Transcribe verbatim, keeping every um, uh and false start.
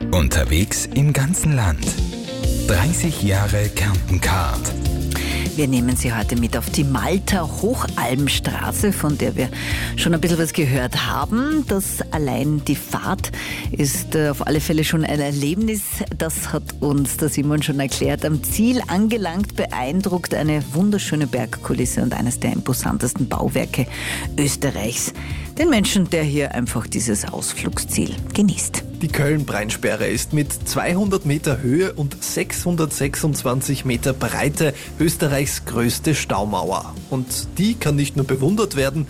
Unterwegs im ganzen Land. dreißig Jahre Kärnten-Card. Wir nehmen Sie heute mit auf die Malta-Hochalmstraße, von der wir schon ein bisschen was gehört haben. Das allein die Fahrt ist auf alle Fälle schon ein Erlebnis. Das hat uns der Simon schon erklärt. Am Ziel angelangt beeindruckt eine wunderschöne Bergkulisse und eines der imposantesten Bauwerke Österreichs. Den Menschen, der hier einfach dieses Ausflugsziel genießt. Die Köln-Breinsperre ist mit zweihundert Meter Höhe und sechshundertsechsundzwanzig Meter Breite Österreichs größte Staumauer. Und die kann nicht nur bewundert werden,